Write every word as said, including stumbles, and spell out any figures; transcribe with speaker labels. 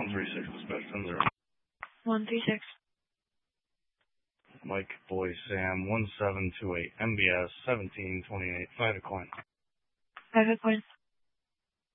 Speaker 1: one three six, dispatch ten zero.
Speaker 2: one three six.
Speaker 1: Mike, Boy, Sam, one seven two eight, M B S, seventeen twenty-eight, five at coin.
Speaker 2: five at coin.